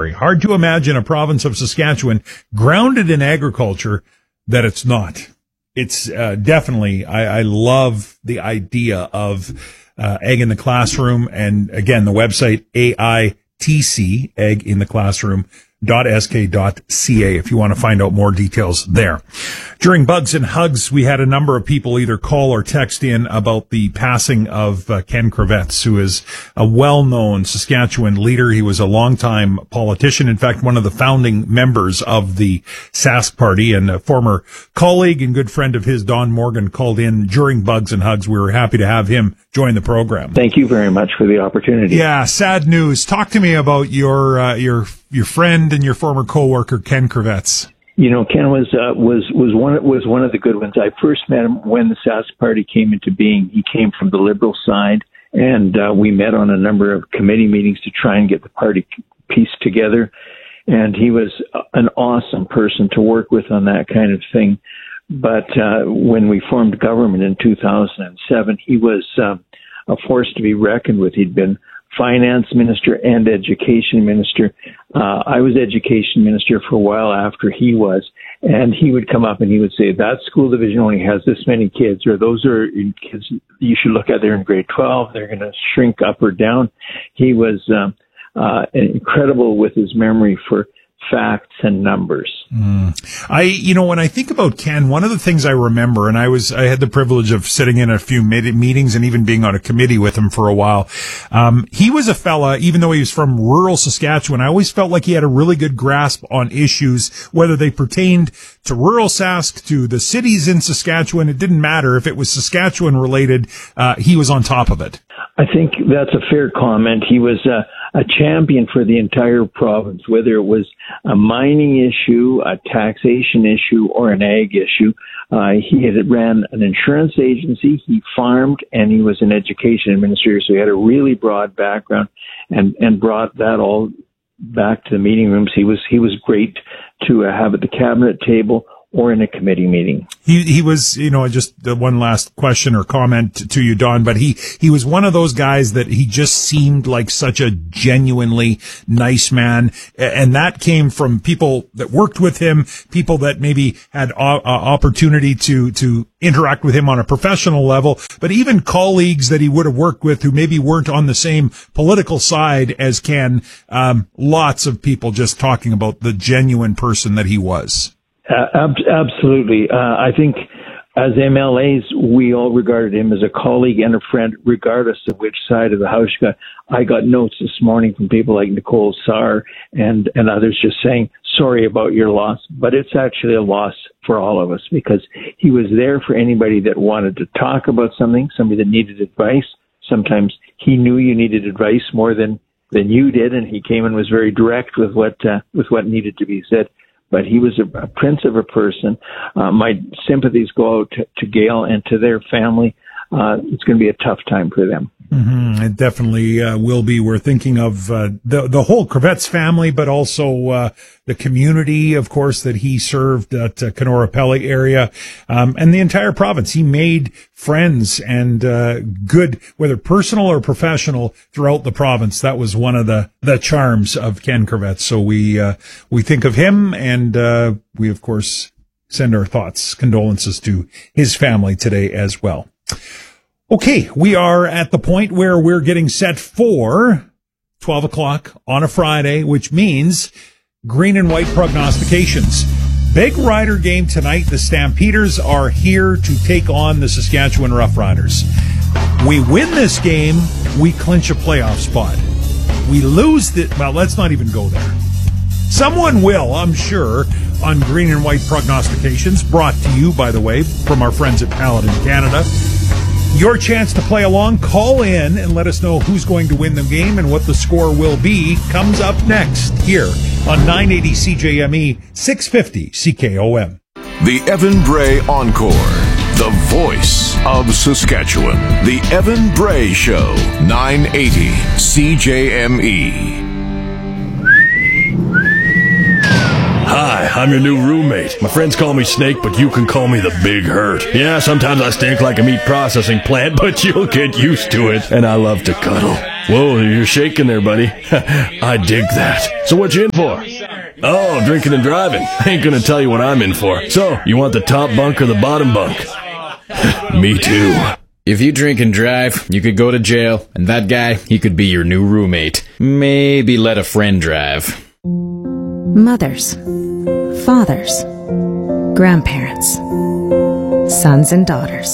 story. Hard to imagine a province of Saskatchewan grounded in agriculture that it's not. It's definitely, I love the idea of Egg in the Classroom. And again, the website AITC, Egg in the Classroom, .sk.ca if you want to find out more details there. During Bugs and Hugs, we had a number of people either call or text in about the passing of Ken Kravets, who is a well-known Saskatchewan leader. He was a longtime politician, in fact, one of the founding members of the Sask Party, and a former colleague and good friend of his, Don Morgan, called in during Bugs and Hugs. We were happy to have him join the program. Thank you very much for the opportunity. Yeah, sad news. Talk to me about your friend and your former coworker, Ken Kravets. You know, Ken was one of the good ones. I first met him when the Sask Party came into being. He came from the Liberal side, and we met on a number of committee meetings to try and get the party pieced together. And he was an awesome person to work with on that kind of thing. But when we formed government in 2007, he was a force to be reckoned with. He'd been finance minister and education minister. I was education minister for a while after he was, and he would come up and he would say, that school division only has this many kids, or those are kids you should look at, they're in grade 12, they're going to shrink up or down. He was incredible with his memory for facts and numbers. When I think about Ken, one of the things I remember, and I had the privilege of sitting in a few meetings and even being on a committee with him for a while. He was a fella, even though he was from rural Saskatchewan, I always felt like he had a really good grasp on issues, whether they pertained to rural Sask, to the cities in Saskatchewan. It didn't matter if it was Saskatchewan related. He was on top of it. I think that's a fair comment. He was a champion for the entire province, whether it was a mining issue, a taxation issue, or an ag issue. He had ran an insurance agency, he farmed, and he was an education administrator, so he had a really broad background and brought that all back to the meeting rooms. He was great to have at the cabinet table or in a committee meeting. He was, just one last question or comment to you, Don, but he was one of those guys that he just seemed like such a genuinely nice man. And that came from people that worked with him, people that maybe had opportunity to interact with him on a professional level, but even colleagues that he would have worked with who maybe weren't on the same political side as Ken. Lots of people just talking about the genuine person that he was. Absolutely. I think as MLAs, we all regarded him as a colleague and a friend, regardless of which side of the house you got. I got notes this morning from people like Nicole Saar and others just saying, sorry about your loss, but it's actually a loss for all of us because he was there for anybody that wanted to talk about something, somebody that needed advice. Sometimes he knew you needed advice more than you did, and he came and was very direct with what needed to be said. But he was a prince of a person. My sympathies go out to Gail and to their family. It's going to be a tough time for them. Mm-hmm. It definitely will be. We're thinking of the whole Kravets family, but also the community, of course, that he served at Kenora Pelly area, and the entire province. He made friends and good, whether personal or professional, throughout the province. That was one of the charms of Ken Kravets. So we think of him, and we of course send our thoughts, condolences to his family today as well. Okay, we are at the point where we're getting set for 12 o'clock on a Friday, which means green and white prognostications. Big Rider game tonight. The Stampeders are here to take on the Saskatchewan Roughriders. We win this game, we clinch a playoff spot. We lose let's not even go there. Someone will, I'm sure, on green and white prognostications, brought to you, by the way, from our friends at Paladin Canada. Your chance to play along, call in and let us know who's going to win the game and what the score will be, comes up next here on 980 CJME, 650 CKOM. The Evan Bray Encore, the voice of Saskatchewan. The Evan Bray Show, 980 CJME. Hi, I'm your new roommate. My friends call me Snake, but you can call me the Big Hurt. Yeah, sometimes I stink like a meat processing plant, but you'll get used to it. And I love to cuddle. Whoa, you're shaking there, buddy. I dig that. So what you in for? Oh, drinking and driving. I ain't gonna tell you what I'm in for. So, you want the top bunk or the bottom bunk? Me too. If you drink and drive, you could go to jail, and that guy, he could be your new roommate. Maybe let a friend drive. Mothers, fathers, grandparents, sons and daughters.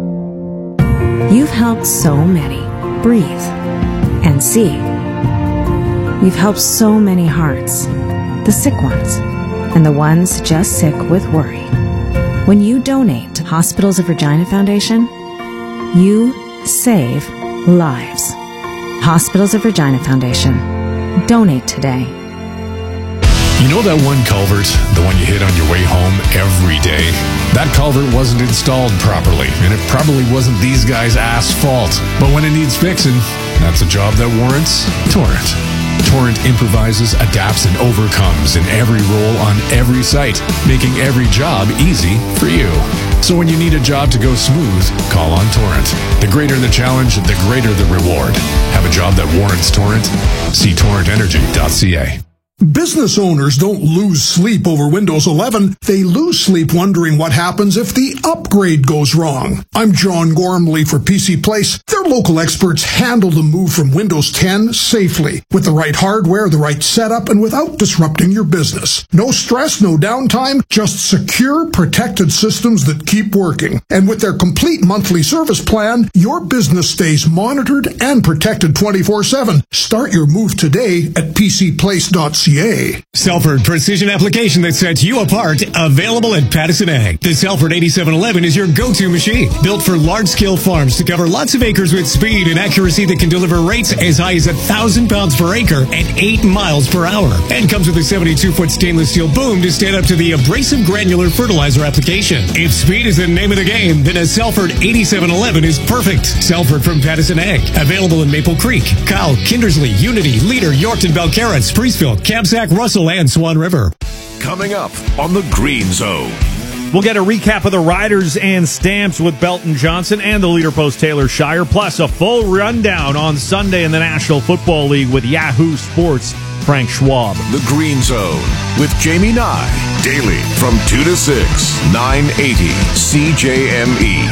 You've helped so many breathe and see. You've helped so many hearts, the sick ones, and the ones just sick with worry. When you donate to Hospitals of Regina Foundation, you save lives. Hospitals of Regina Foundation. Donate today. You know that one culvert, the one you hit on your way home every day? That culvert wasn't installed properly, and it probably wasn't these guys' fault. But when it needs fixing, that's a job that warrants Torrent. Torrent improvises, adapts, and overcomes in every role on every site, making every job easy for you. So when you need a job to go smooth, call on Torrent. The greater the challenge, the greater the reward. Have a job that warrants Torrent? See torrentenergy.ca. Business owners don't lose sleep over Windows 11. They lose sleep wondering what happens if the upgrade goes wrong. I'm John Gormley for PC Place. Their local experts handle the move from Windows 10 safely, with the right hardware, the right setup, and without disrupting your business. No stress, no downtime, just secure, protected systems that keep working. And with their complete monthly service plan, your business stays monitored and protected 24/7. Start your move today at PCPlace.ca. Selford Precision Application that sets you apart, available at Patterson Ag. The Selford 8711 is your go-to machine, built for large-scale farms to cover lots of acres with speed and accuracy that can deliver rates as high as 1,000 pounds per acre at 8 miles per hour. And comes with a 72-foot stainless steel boom to stand up to the abrasive granular fertilizer application. If speed is the name of the game, then a Selford 8711 is perfect. Selford from Patterson Ag. Available in Maple Creek, Kyle, Kindersley, Unity, Leader, Yorkton, Belcarra, Spreeceville, Kamsack, Russell, and Swan River. Coming up on the Green Zone. We'll get a recap of the Riders and Stamps with Belton Johnson and the Leader Post Taylor Shire, plus a full rundown on Sunday in the National Football League with Yahoo Sports' Frank Schwab. The Green Zone with Jamie Nye. Daily from 2 to 6, 980 CJME.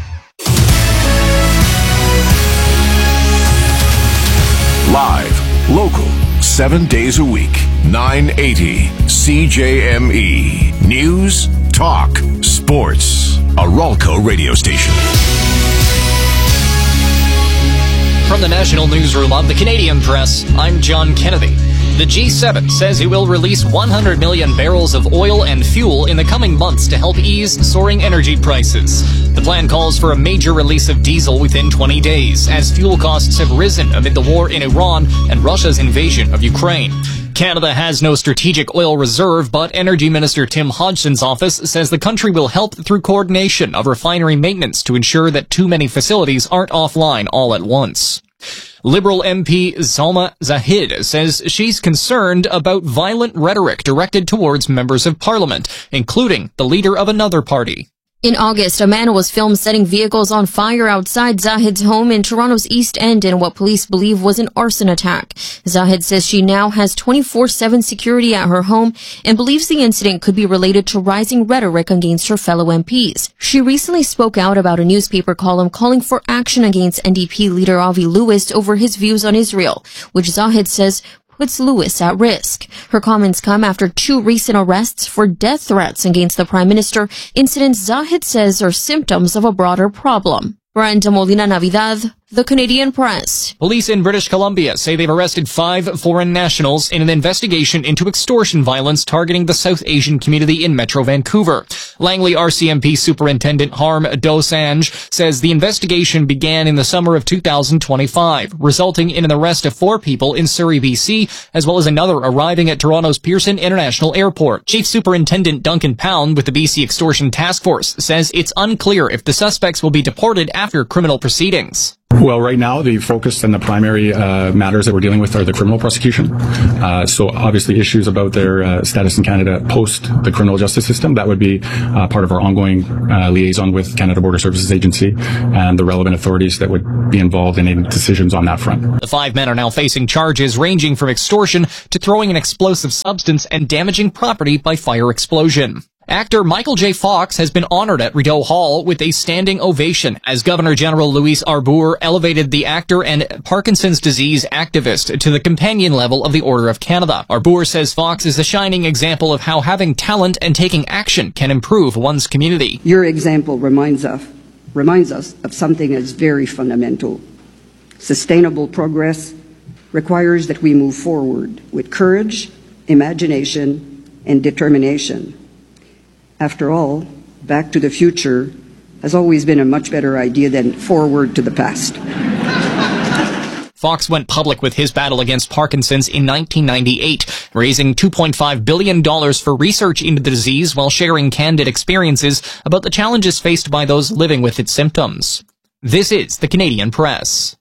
Live, local, 7 days a week, 980 CJME. News, talk, sports. A Ralco radio station. From the National Newsroom of the Canadian Press, I'm John Kennedy. The G7 says it will release 100 million barrels of oil and fuel in the coming months to help ease soaring energy prices. The plan calls for a major release of diesel within 20 days, as fuel costs have risen amid the war in Iran and Russia's invasion of Ukraine. Canada has no strategic oil reserve, but Energy Minister Tim Hodgson's office says the country will help through coordination of refinery maintenance to ensure that too many facilities aren't offline all at once. Liberal MP Zalma Zahid says she's concerned about violent rhetoric directed towards members of parliament, including the leader of another party. In August, a man was filmed setting vehicles on fire outside Zahid's home in Toronto's East End in what police believe was an arson attack. Zahid says she now has 24/7 security at her home and believes the incident could be related to rising rhetoric against her fellow MPs. She recently spoke out about a newspaper column calling for action against NDP leader Avi Lewis over his views on Israel, which Zahid says puts Lewis at risk. Her comments come after 2 recent arrests for death threats against the Prime Minister, incidents Zahid says are symptoms of a broader problem. Brenda Molina Navidad, The Canadian Press. Police in British Columbia say they've arrested 5 foreign nationals in an investigation into extortion violence targeting the South Asian community in Metro Vancouver. Langley RCMP Superintendent Harm Dosanjh says the investigation began in the summer of 2025, resulting in an arrest of 4 people in Surrey, BC, as well as another arriving at Toronto's Pearson International Airport. Chief Superintendent Duncan Pound with the BC Extortion Task Force says it's unclear if the suspects will be deported after criminal proceedings. Well, right now, the focus and the primary matters that we're dealing with are the criminal prosecution. So obviously issues about their status in Canada post the criminal justice system, that would be part of our ongoing liaison with Canada Border Services Agency and the relevant authorities that would be involved in any decisions on that front. The 5 men are now facing charges ranging from extortion to throwing an explosive substance and damaging property by fire explosion. Actor Michael J. Fox has been honored at Rideau Hall with a standing ovation as Governor General Louis Arbour elevated the actor and Parkinson's disease activist to the companion level of the Order of Canada. Arbour says Fox is a shining example of how having talent and taking action can improve one's community. Your example reminds us of something that's very fundamental. Sustainable progress requires that we move forward with courage, imagination, and determination. After all, Back to the Future has always been a much better idea than Forward to the Past. Fox went public with his battle against Parkinson's in 1998, raising $2.5 billion for research into the disease while sharing candid experiences about the challenges faced by those living with its symptoms. This is the Canadian Press.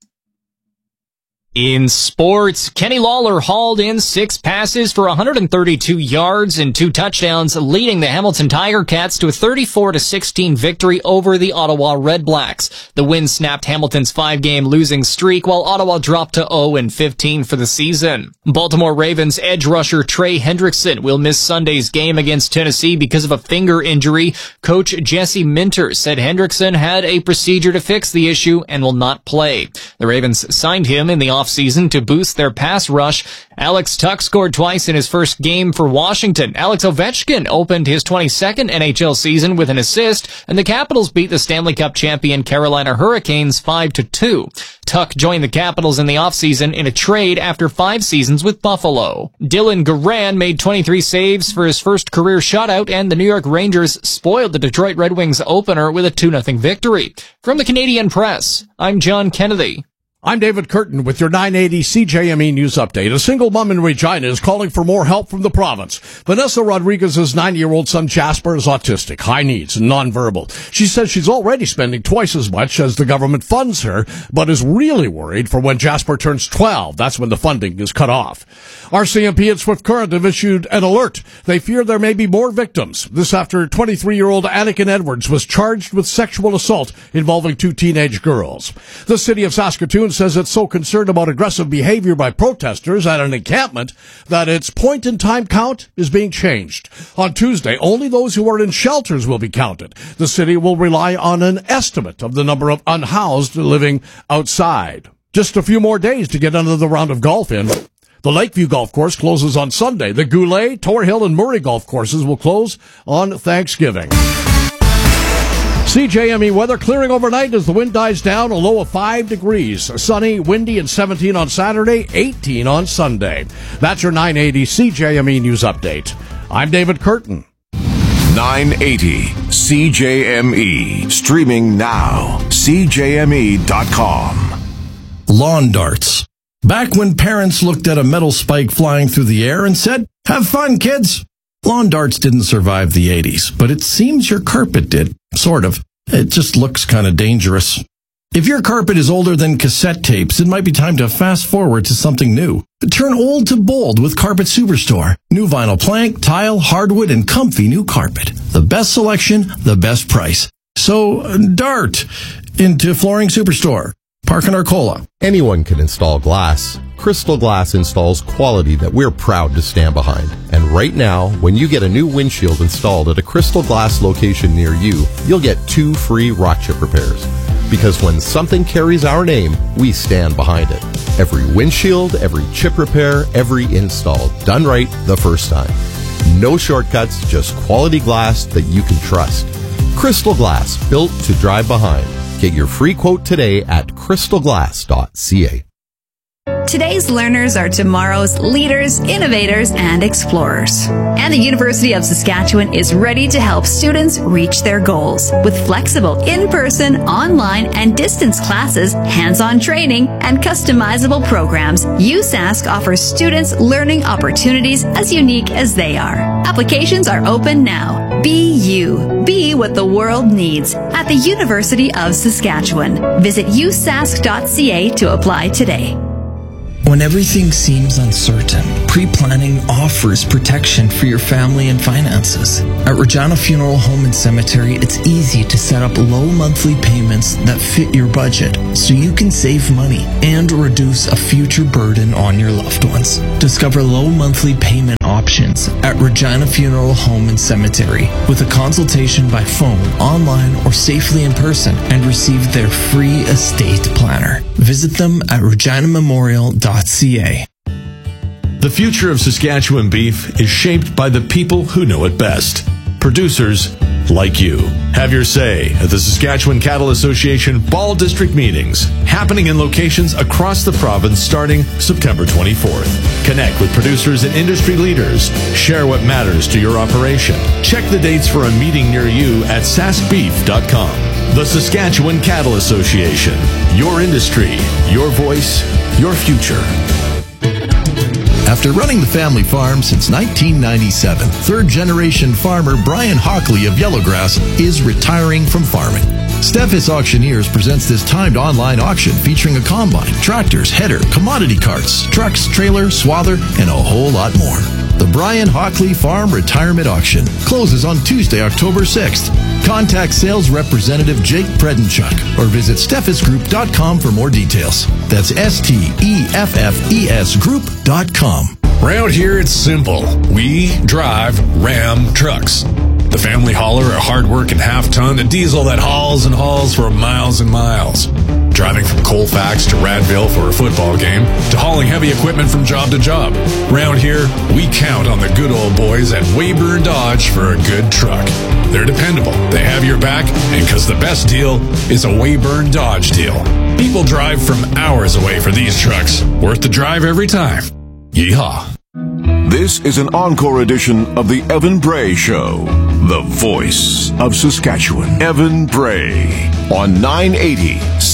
In sports, Kenny Lawler hauled in 6 passes for 132 yards and 2 touchdowns, leading the Hamilton Tiger Cats to a 34-16 victory over the Ottawa Red Blacks. The win snapped Hamilton's 5-game losing streak, while Ottawa dropped to 0-15 for the season. Baltimore Ravens edge rusher Trey Hendrickson will miss Sunday's game against Tennessee because of a finger injury. Coach Jesse Minter said Hendrickson had a procedure to fix the issue and will not play. The Ravens signed him in the offseason to boost their pass rush. Alex Tuck scored twice in his first game for Washington. Alex Ovechkin opened his 22nd NHL season with an assist, and the Capitals beat the Stanley Cup champion Carolina Hurricanes 5-2. Tuck joined the Capitals in the offseason in a trade after 5 seasons with Buffalo. Dylan Garand made 23 saves for his first career shutout, and the New York Rangers spoiled the Detroit Red Wings opener with a 2-0 victory. From the Canadian Press, I'm John Kennedy. I'm David Curtin with your 980 CJME News Update. A single mom in Regina is calling for more help from the province. Vanessa Rodriguez's 9-year-old son Jasper is autistic, high needs, and nonverbal. She says she's already spending twice as much as the government funds her, but is really worried for when Jasper turns 12. That's when the funding is cut off. RCMP and Swift Current have issued an alert. They fear there may be more victims. This after 23-year-old Anakin Edwards was charged with sexual assault involving 2 teenage girls. The city of Saskatoon says it's so concerned about aggressive behavior by protesters at an encampment that its point-in-time count is being changed. On Tuesday, only those who are in shelters will be counted. The city will rely on an estimate of the number of unhoused living outside. Just a few more days to get another round of golf in. The Lakeview Golf Course closes on Sunday. The Goulet, Tor Hill, and Murray Golf Courses will close on Thanksgiving. CJME weather clearing overnight as the wind dies down, a low of 5 degrees. Sunny, windy, and 17 on Saturday, 18 on Sunday. That's your 980 CJME News Update. I'm David Curtin. 980 CJME. Streaming now. CJME.com. Lawn darts. Back when parents looked at a metal spike flying through the air and said, "Have fun, kids." Lawn darts didn't survive the 80s, but it seems your carpet did. Sort of. It just looks kind of dangerous. If your carpet is older than cassette tapes, it might be time to fast forward to something new. Turn old to bold with Carpet Superstore. New vinyl plank, tile, hardwood, and comfy new carpet. The best selection, the best price. So, dart into Flooring Superstore. Park in Arcola. Anyone can install glass. Crystal Glass installs quality that we're proud to stand behind. And right now, when you get a new windshield installed at a Crystal Glass location near you, you'll get 2 free rock chip repairs. Because when something carries our name, we stand behind it. Every windshield, every chip repair, every install, done right the first time. No shortcuts, just quality glass that you can trust. Crystal Glass, built to drive behind. Get your free quote today at crystalglass.ca. Today's learners are tomorrow's leaders, innovators, and explorers. And the University of Saskatchewan is ready to help students reach their goals with flexible in-person, online, and distance classes, hands-on training, and customizable programs. USask offers students learning opportunities as unique as they are. Applications are open now. Be you. Be what the world needs at the University of Saskatchewan. Visit usask.ca to apply today. When everything seems uncertain, pre-planning offers protection for your family and finances. At Regina Funeral Home and Cemetery, it's easy to set up low monthly payments that fit your budget so you can save money and reduce a future burden on your loved ones. Discover low monthly payment options at Regina Funeral Home and Cemetery with a consultation by phone, online, or safely in person, and receive their free estate planner. Visit them at reginamemorial.ca. The future of Saskatchewan beef is shaped by the people who know it best. Producers like you. Have your say at the Saskatchewan Cattle Association Ball District meetings, happening in locations across the province starting September 24th. Connect with producers and industry leaders. Share what matters to your operation. Check the dates for a meeting near you at saskbeef.com. The Saskatchewan Cattle Association. Your industry, your voice, your future. After running the family farm since 1997, third-generation farmer Brian Hockley of Yellowgrass is retiring from farming. Steffes Auctioneers presents this timed online auction featuring a combine, tractors, header, commodity carts, trucks, trailer, swather, and a whole lot more. The Brian Hockley Farm Retirement Auction closes on Tuesday, October 6th. Contact sales representative Jake Predenchuk or visit steffesgroup.com for more details. That's STEFFES group.com. Round here, it's simple. We drive Ram trucks. The family hauler, a hard-working half-ton, a diesel that hauls and hauls for miles and miles. Driving from Colfax to Radville for a football game, to hauling heavy equipment from job to job. Round here, we count on the good old boys at Weyburn Dodge for a good truck. They're dependable, they have your back, and because the best deal is a Weyburn Dodge deal. People drive from hours away for these trucks. Worth the drive every time. Yeehaw. This is an encore edition of the Evan Bray Show, the voice of Saskatchewan. Evan Bray on 980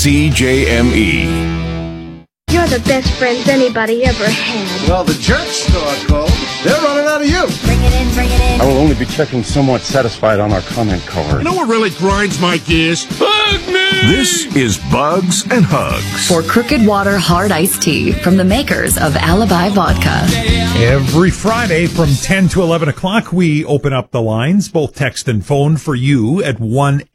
CJME. You're the best friends anybody ever had. Well, the jerk store called. They're running out of you. Bring it in, bring it in. I will only be checking somewhat satisfied on our comment card. You know what really grinds my gears? Hug me! This is Bugs and Hugs. For Crooked Water Hard Iced Tea from the makers of Alibi Vodka. Every Friday from 10 to 11 o'clock, we open up the lines, both text and phone, for you at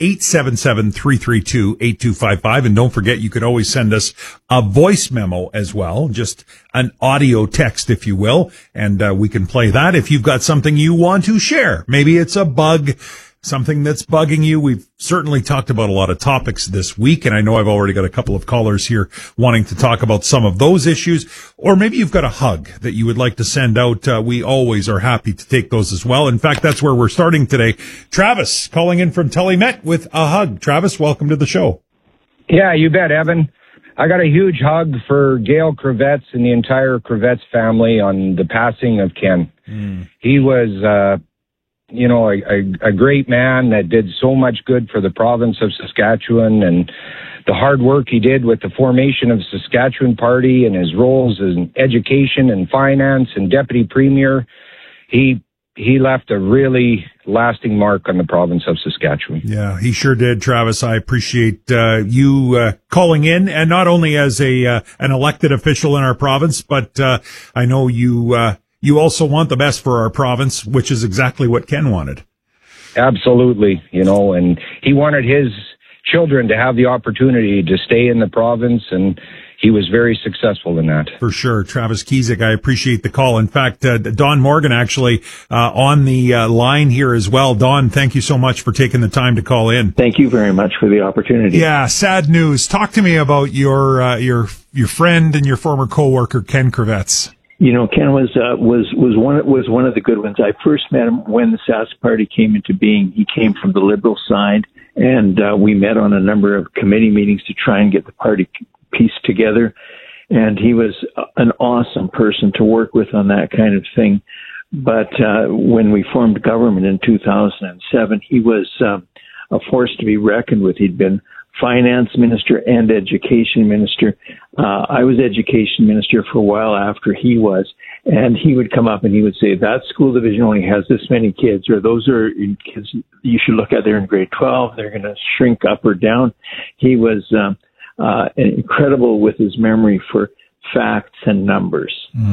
1-877-332-8255. And don't forget, you can always send us a voice memo as well, just an audio text, if you will, and we can play that if you've got something you want to share. Maybe it's a bug, something that's bugging you. We've certainly talked about a lot of topics this week, and I know I've already got a couple of callers here wanting to talk about some of those issues. Or maybe you've got a hug that you would like to send out. We always are happy to take those as well. In fact, that's where we're starting today. Travis calling in from Telemet with a hug. Travis, welcome to the show. Yeah, you bet, Evan. I got a huge hug for Gail Kravets and the entire Kravets family on the passing of Ken. He was, a great man that did so much good for the province of Saskatchewan, and the hard work he did with the formation of Saskatchewan Party and his roles in education and finance and deputy premier. He left a really lasting mark on the province of Saskatchewan. Yeah, he sure did, Travis. I appreciate you calling in, and not only as an elected official in our province, but I know you also want the best for our province, which is exactly what Ken wanted. Absolutely, and he wanted his children to have the opportunity to stay in the province, and he was very successful in that. For sure. Travis Kiesig, I appreciate the call. In fact, Don Morgan actually on the line here as well. Don, thank you so much for taking the time to call in. Thank you very much for the opportunity. Yeah, sad news. Talk to me about your friend and your former coworker, Ken Kravets. Ken was one of the good ones. I first met him when the Sask Party came into being. He came from the Liberal side, and we met on a number of committee meetings to try and get the party pieced together. And he was an awesome person to work with on that kind of thing. But when we formed government in 2007, he was a force to be reckoned with. He'd been finance minister and education minister. I was education minister for a while after he was. And he would come up and he would say, that school division only has this many kids, or those are kids you should look at, they're in grade 12, they're going to shrink up or down. He was incredible with his memory for facts and numbers.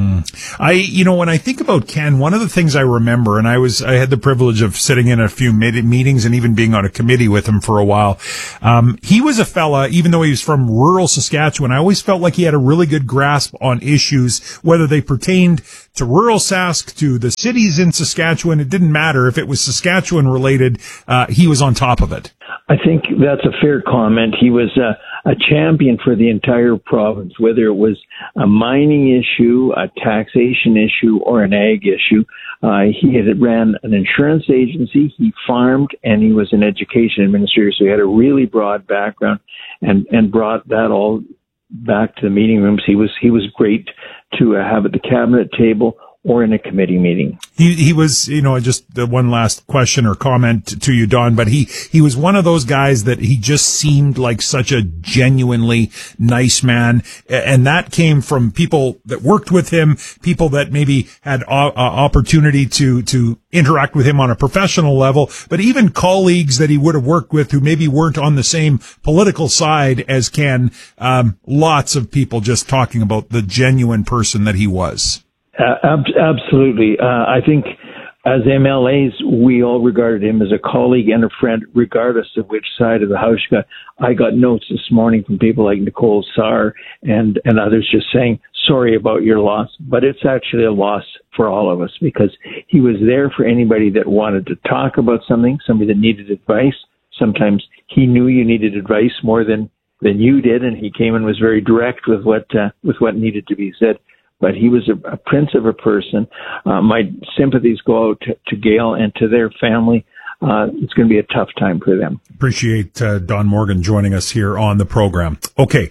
When I think about Ken, one of the things I remember, and I had the privilege of sitting in a few meetings and even being on a committee with him for a while. He was a fella, even though he was from rural Saskatchewan, I always felt like he had a really good grasp on issues, whether they pertained to rural Sask, to the cities in Saskatchewan. It didn't matter. If it was Saskatchewan related, he was on top of it. I think that's a fair comment. He was a champion for the entire province, whether it was a mining issue, a taxation issue, or an ag issue. He had ran an insurance agency, he farmed, and he was an education administrator, so he had a really broad background and brought that all back to the meeting rooms. He was great to have at the cabinet table or in a committee meeting. He was, just one last question or comment to you, Don, but he was one of those guys that he just seemed like such a genuinely nice man. And that came from people that worked with him, people that maybe had opportunity to interact with him on a professional level, but even colleagues that he would have worked with who maybe weren't on the same political side as Ken. Lots of people just talking about the genuine person that he was. Absolutely. I think as MLAs, we all regarded him as a colleague and a friend, regardless of which side of the house you got. I got notes this morning from people like Nicole Sarr and others just saying, sorry about your loss, but it's actually a loss for all of us because he was there for anybody that wanted to talk about something, somebody that needed advice. Sometimes he knew you needed advice more than you did, and he came and was very direct with what needed to be said. But he was a prince of a person. My sympathies go out to Gail and to their family. It's going to be a tough time for them. Appreciate Don Morgan joining us here on the program. Okay,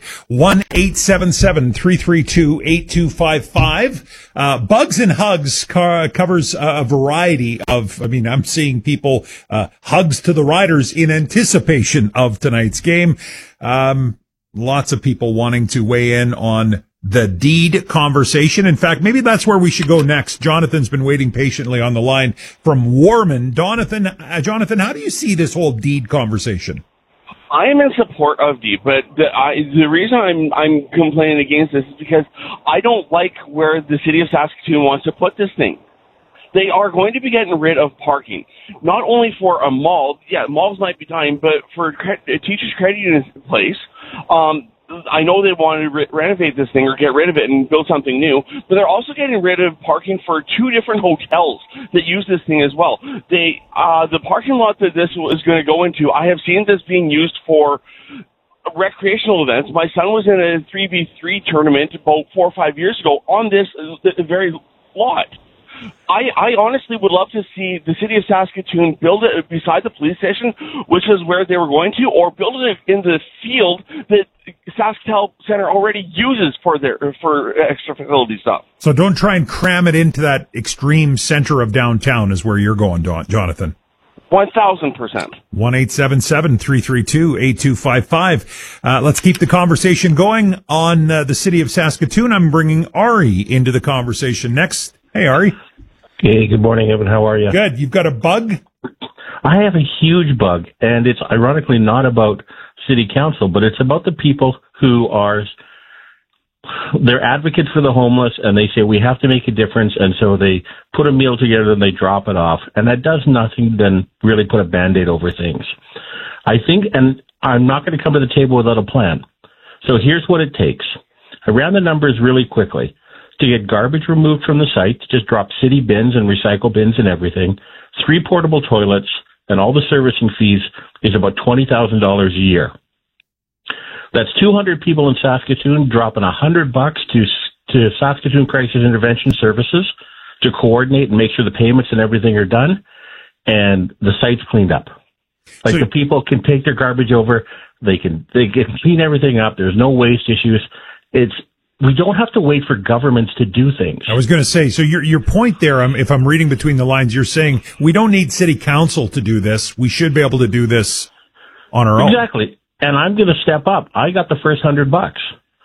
1-877-332-8255. Bugs and Hugs covers a variety of, I'm seeing people, hugs to the Riders in anticipation of tonight's game. Lots of people wanting to weigh in on the deed conversation. In fact, maybe that's where we should go next. Jonathan's been waiting patiently on the line from Warman. Jonathan, how do you see this whole deed conversation? I am in support of deed, but the reason I'm complaining against this is because I don't like where the city of Saskatoon wants to put this thing. They are going to be getting rid of parking, not only for a mall. Yeah, malls might be dying, but for teachers' credit union place. I know they want to renovate this thing or get rid of it and build something new, but they're also getting rid of parking for two different hotels that use this thing as well. The parking lot that this is going to go into, I have seen this being used for recreational events. My son was in a 3v3 tournament about 4 or 5 years ago on this very lot. I honestly would love to see the city of Saskatoon build it beside the police station, which is where they were going to, or build it in the field that SaskTel Center already uses for extra facility stuff. So don't try and cram it into that extreme center of downtown is where you're going, Jonathan. 1,000%. 1-877-332-8255. Let's keep the conversation going on the city of Saskatoon. I'm bringing Ari into the conversation next. Hey, Ari. Hey, good morning, Evan. How are you? Good. You've got a bug? I have a huge bug, and it's ironically not about city council, but it's about the people who they're advocates for the homeless, and they say we have to make a difference, and so they put a meal together and they drop it off, and that does nothing than really put a Band-Aid over things. I think, and I'm not going to come to the table without a plan. So here's what it takes. I ran the numbers really quickly. To get garbage removed from the site, just drop city bins and recycle bins and everything, 3 portable toilets, and all the servicing fees is about $20,000 a year. That's 200 people in Saskatoon dropping $100 to Saskatoon Crisis Intervention Services to coordinate and make sure the payments and everything are done, and the site's cleaned up. Like, the people can take their garbage over, they can clean everything up. There's no waste issues. We don't have to wait for governments to do things. I was going to say, so your point there, if I'm reading between the lines, you're saying we don't need city council to do this. We should be able to do this on our own. Exactly. And I'm going to step up. I got the first $100.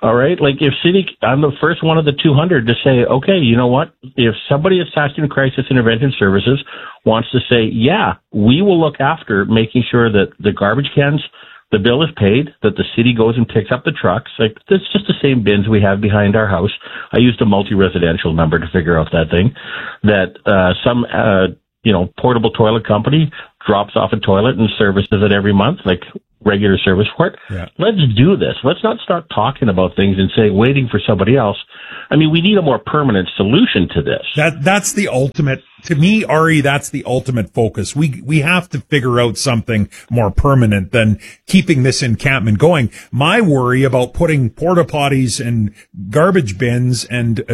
All right. Like I'm the first one of the 200 to say, okay, you know what? If somebody at Saskatoon Crisis Intervention Services wants to say, yeah, we will look after making sure that the garbage cans, the bill is paid, that the city goes and picks up the trucks. Like, it's just the same bins we have behind our house. I used a multi-residential number to figure out that thing. That some portable toilet company drops off a toilet and services it every month, like regular service for it. Yeah. Let's do this. Let's not start talking about things and say, waiting for somebody else. I mean, we need a more permanent solution to this. That's the ultimate, to me, Ari, that's the ultimate focus. We have to figure out something more permanent than keeping this encampment going. My worry about putting porta potties and garbage bins and,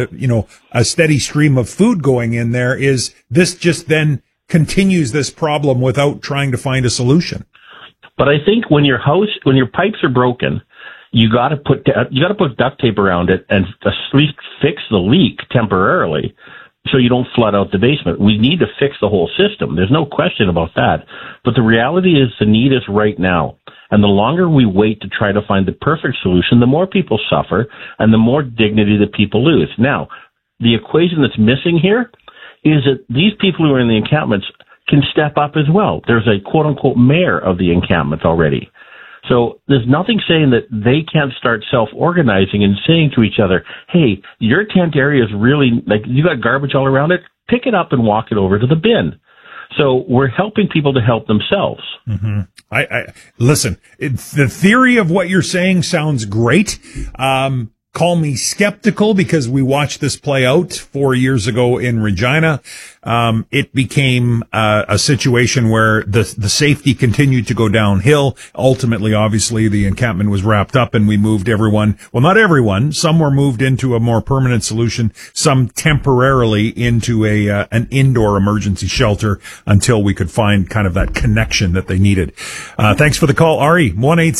a steady stream of food going in there is this just then continues this problem without trying to find a solution. But I think when your pipes are broken, you got to put duct tape around it and at least fix the leak temporarily, so you don't flood out the basement. We need to fix the whole system. There's no question about that. But the reality is the need is right now. And the longer we wait to try to find the perfect solution, the more people suffer and the more dignity that people lose. Now, the equation that's missing here is that these people who are in the encampments can step up as well. There's a quote-unquote mayor of the encampment already. So there's nothing saying that they can't start self-organizing and saying to each other, hey, your tent area is really, like, you got garbage all around it, pick it up and walk it over to the bin. So we're helping people to help themselves. Mm-hmm. Listen, the theory of what you're saying sounds great. Call me skeptical because we watched this play out 4 years ago in Regina. It became a situation where the safety continued to go downhill. Ultimately, obviously, the encampment was wrapped up and we moved everyone. Well, not everyone. Some were moved into a more permanent solution. Some temporarily into an indoor emergency shelter until we could find kind of that connection that they needed. Thanks for the call, Ari.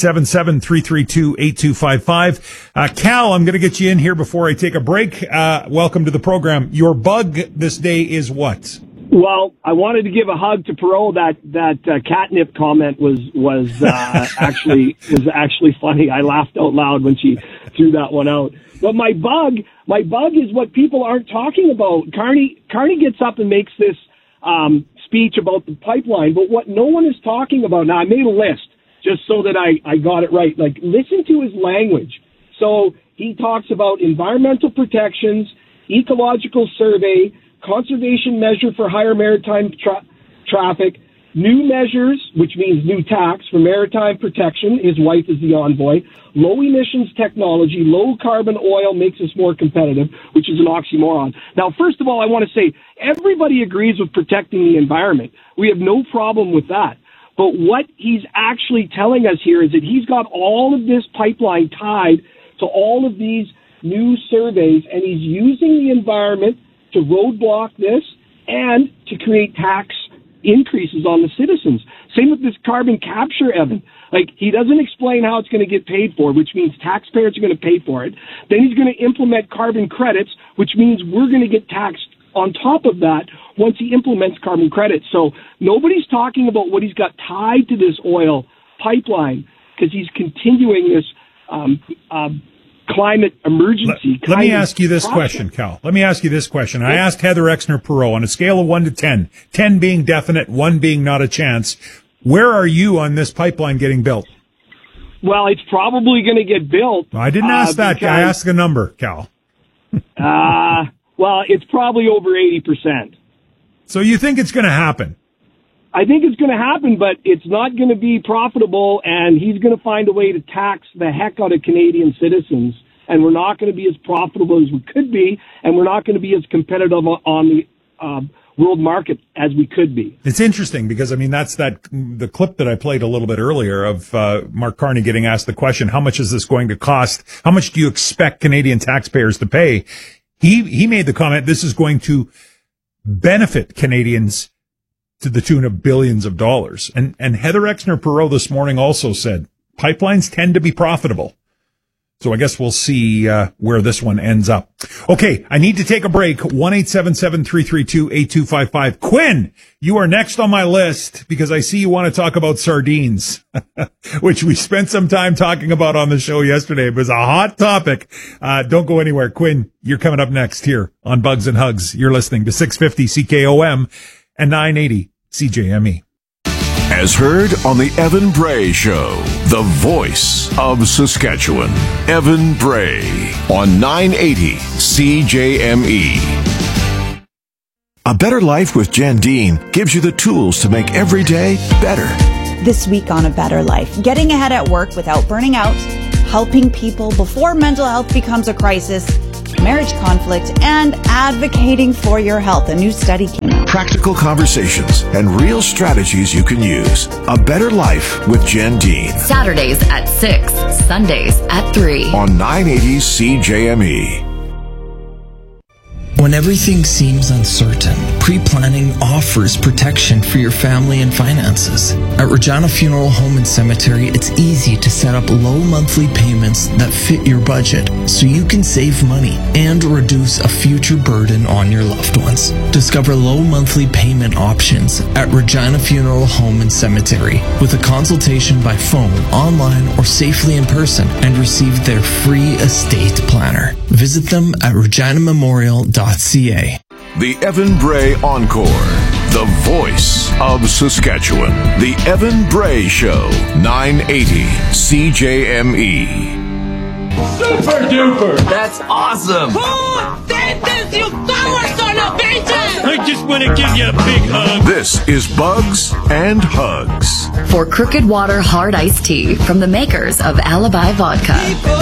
1-877-332-8255. Cal, I'm going to get you in here before I take a break. Welcome to the program. Your bug this day is what? Well, I wanted to give a hug to Perot. That catnip comment was actually funny. I laughed out loud when she threw that one out. But my bug is what people aren't talking about. Carney gets up and makes this speech about the pipeline, but what no one is talking about. Now, I made a list just so that I got it right. Like, listen to his language. So he talks about environmental protections, ecological survey, conservation measure for higher maritime traffic, new measures, which means new tax for maritime protection. His wife is the envoy. Low emissions technology, low carbon oil makes us more competitive, which is an oxymoron. Now, first of all, I want to say everybody agrees with protecting the environment. We have no problem with that. But what he's actually telling us here is that he's got all of this pipeline tied to all of these new surveys, and he's using the environment to roadblock this and to create tax increases on the citizens. Same with this carbon capture, Evan. Like, he doesn't explain how it's going to get paid for, which means taxpayers are going to pay for it. Then he's going to implement carbon credits, which means we're going to get taxed on top of that once he implements carbon credits. So nobody's talking about what he's got tied to this oil pipeline because he's continuing this climate emergency. Let me ask you this question, Cal. Let me ask you this question. I asked Heather Exner-Perot on a scale of 1 to 10, 10 being definite, 1 being not a chance. Where are you on this pipeline getting built? Well, it's probably going to get built. I didn't ask that. I asked the number, Cal. Well, it's probably over 80%. So you think it's going to happen? I think it's going to happen, but it's not going to be profitable, and he's going to find a way to tax the heck out of Canadian citizens, and we're not going to be as profitable as we could be, and we're not going to be as competitive on the world market as we could be. It's interesting because, I mean, that's the clip that I played a little bit earlier of Mark Carney getting asked the question, how much is this going to cost? How much do you expect Canadian taxpayers to pay? He made the comment, this is going to benefit Canadians to the tune of billions of dollars. And Heather Exner-Perot this morning also said, pipelines tend to be profitable. So I guess we'll see where this one ends up. Okay, I need to take a break. 1-877-332-8255. Quinn, you are next on my list because I see you want to talk about sardines, which we spent some time talking about on the show yesterday. It was a hot topic. Don't go anywhere. Quinn, you're coming up next here on Bugs and Hugs. You're listening to 650 CKOM and 980 CJME. As heard on the Evan Bray Show, the voice of Saskatchewan. Evan Bray on 980 CJME. A better life with Jen Dean gives you the tools to make every day better. This week on A Better Life, getting ahead at work without burning out, helping people before mental health becomes a crisis, marriage conflict, and advocating for your health. A new study came out. Practical conversations and real strategies you can use. A Better Life with Jen Dean. Saturdays at 6, Sundays at 3. On 980 CJME. When everything seems uncertain, pre-planning offers protection for your family and finances. At Regina Funeral Home and Cemetery, it's easy to set up low monthly payments that fit your budget so you can save money and reduce a future burden on your loved ones. Discover low monthly payment options at Regina Funeral Home and Cemetery with a consultation by phone, online, or safely in person, and receive their free estate planner. Visit them at reginamemorial.ca. The Evan Bray Encore, the voice of Saskatchewan. The Evan Bray Show, 980 CJME. Super duper! That's awesome! Who did this, you son of a bitch? I just want to give you a big hug. This is Bugs and Hugs. For Crooked Water Hard Iced Tea from the makers of Alibi Vodka.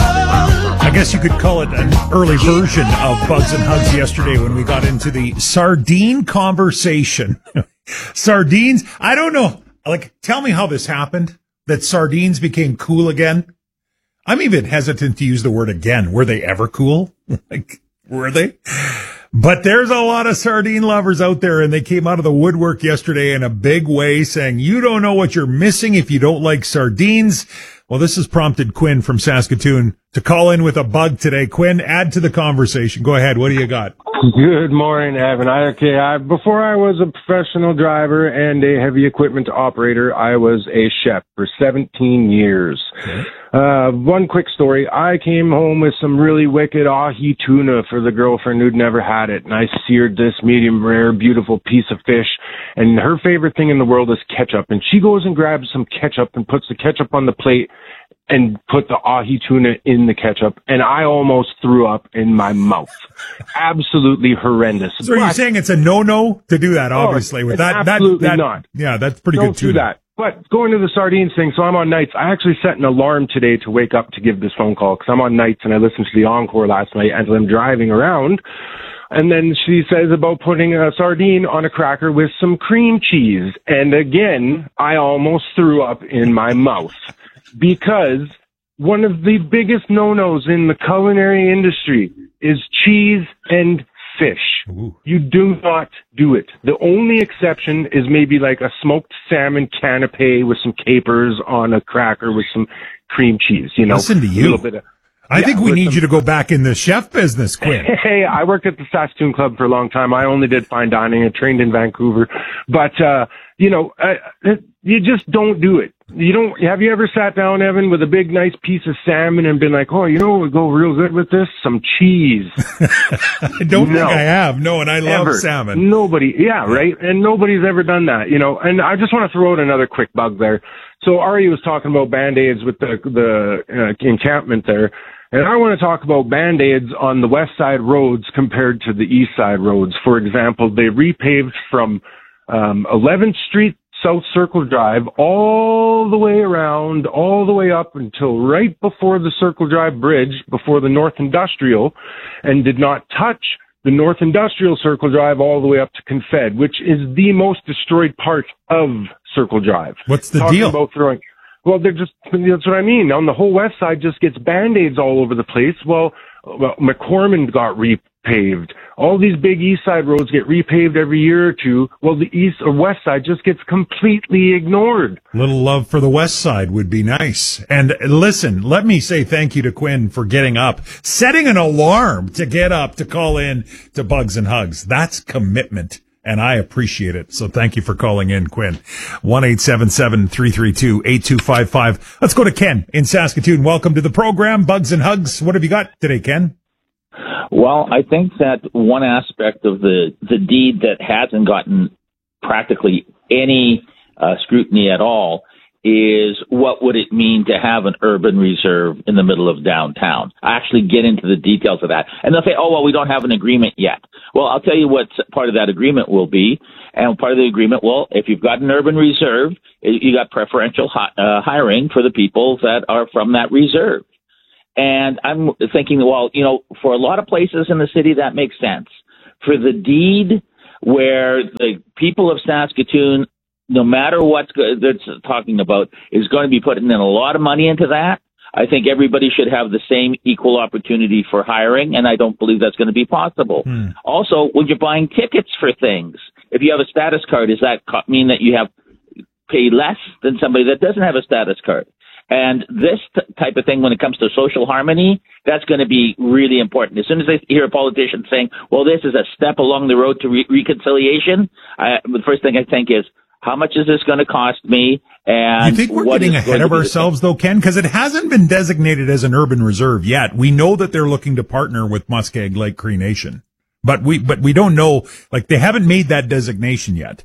I guess you could call it an early version of Bugs and Hugs yesterday when we got into the sardine conversation. Sardines, I don't know. Like, tell me how this happened, that sardines became cool again. I'm even hesitant to use the word again. Were they ever cool? Like, were they? But there's a lot of sardine lovers out there, and they came out of the woodwork yesterday in a big way saying, you don't know what you're missing if you don't like sardines. Well, this has prompted Quinn from Saskatoon to call in with a bug today. Quinn, add to the conversation. Go ahead. What do you got? Good morning, Evan. Before I was a professional driver and a heavy equipment operator, I was a chef for 17 years. Okay. One quick story. I came home with some really wicked ahi tuna for the girlfriend who'd never had it, and I seared this medium rare, beautiful piece of fish, and her favorite thing in the world is ketchup, and she goes and grabs some ketchup and puts the ketchup on the plate and put the ahi tuna in the ketchup, and I almost threw up in my mouth. Absolutely horrendous. So you're saying it's a no-no to do that, obviously. With that, absolutely not. Yeah, that's pretty good tuna. Don't do that. But going to the sardines thing, so I'm on nights. I actually set an alarm today to wake up to give this phone call because I'm on nights and I listened to the Encore last night as I'm driving around. And then she says about putting a sardine on a cracker with some cream cheese. And again, I almost threw up in my mouth because one of the biggest no-nos in the culinary industry is cheese and fish. Ooh. You do not do it. The only exception is maybe like a smoked salmon canapé with some capers on a cracker with some cream cheese, you know. Listen to you. I think we need you to go back in the chef business, Quinn. Hey, I worked at the Saskatoon Club for a long time. I only did fine dining. I trained in Vancouver. But, you just don't do it. Have you ever sat down, Evan, with a big, nice piece of salmon and been like, oh, you know what would go real good with this? Some cheese. I don't think I have. No, and I love salmon. Nobody. Yeah, right? And nobody's ever done that, you know. And I just want to throw out another quick bug there. So Ari was talking about Band-Aids with the encampment there. And I want to talk about Band-Aids on the west side roads compared to the east side roads. For example, they repaved from 11th Street, South Circle Drive, all the way around, all the way up until right before the Circle Drive Bridge, before the North Industrial, and did not touch the North Industrial Circle Drive all the way up to Confed, which is the most destroyed part of Circle Drive. What's the deal? Well, that's what I mean. On the whole west side just gets Band-Aids all over the place. Well, McCormick got repaved paved. All these big east side roads get repaved every year or two. Well, the east or west side just gets completely ignored. Little love for the west side would be nice. And listen, let me say thank you to Quinn for getting up, setting an alarm to get up to call in to Bugs and Hugs. That's commitment, and I appreciate it. So thank you for calling in, Quinn. 1-877-332-8255. Let's go to Ken in Saskatoon. Welcome to the program, Bugs and Hugs. What have you got today, Ken? Well, I think that one aspect of the deed that hasn't gotten practically any scrutiny at all is what would it mean to have an urban reserve in the middle of downtown? I actually get into the details of that. And they'll say, oh, well, we don't have an agreement yet. Well, I'll tell you what part of that agreement will be. And part of the agreement, well, if you've got an urban reserve, you got preferential hiring for the people that are from that reserve. And I'm thinking, well, you know, for a lot of places in the city, that makes sense. For the deed where the people of Saskatoon, no matter what they're talking about, is going to be putting in a lot of money into that, I think everybody should have the same equal opportunity for hiring, and I don't believe that's going to be possible. Also, when you're buying tickets for things, if you have a status card, does that mean that you have pay less than somebody that doesn't have a status card? And this type of thing, when it comes to social harmony, that's going to be really important. As soon as I hear a politician saying, well, this is a step along the road to reconciliation, the first thing I think is, how much is this going to cost me? And you think we're getting ahead of ourselves, though, Ken? Because it hasn't been designated as an urban reserve yet. We know that they're looking to partner with Muskeg Lake Cree Nation. But we don't know, like, they haven't made that designation yet.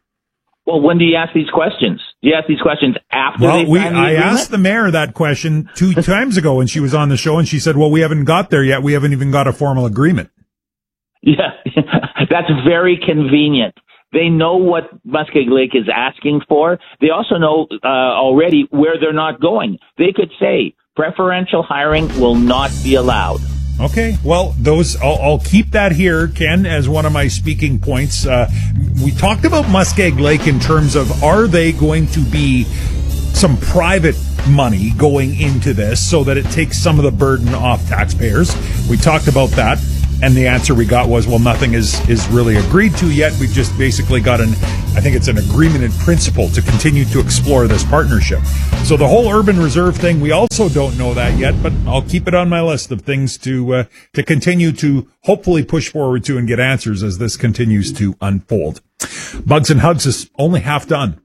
Well, when do you ask these questions? Do you ask these questions after they sign the agreement? I asked the mayor that question 2 times ago when she was on the show, and she said, well, we haven't got there yet. We haven't even got a formal agreement. Yeah, that's very convenient. They know what Muskeg Lake is asking for. They also know already where they're not going. They could say preferential hiring will not be allowed. Okay, well, I'll keep that here, Ken, as one of my speaking points. We talked about Muskeg Lake in terms of, are they going to be some private money going into this so that it takes some of the burden off taxpayers? We talked about that, and the answer we got was, well, nothing is really agreed to yet. We've just basically got I think it's an agreement in principle to continue to explore this partnership. So the whole urban reserve thing, we also don't know that yet, but I'll keep it on my list of things to continue to hopefully push forward to and get answers as this continues to unfold. Bugs and Hugs is only half done.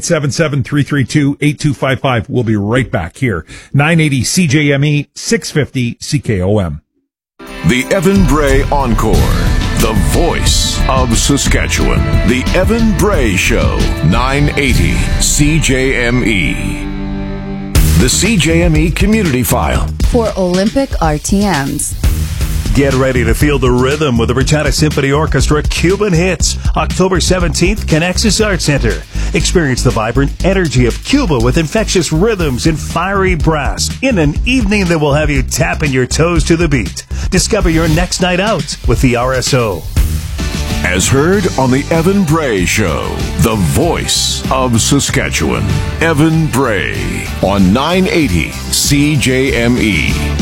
1-877-332-8255. We'll be right back here. 980 CJME, 650 CKOM. The Evan Bray Encore, the voice of Saskatchewan. The Evan Bray Show, 980 CJME. The CJME Community File. For Olympic RTMs. Get ready to feel the rhythm with the Regina Symphony Orchestra Cuban Hits. October 17th, Connexus Arts Center. Experience the vibrant energy of Cuba with infectious rhythms and fiery brass in an evening that will have you tapping your toes to the beat. Discover your next night out with the RSO. As heard on the Evan Bray Show, the voice of Saskatchewan. Evan Bray on 980 CJME.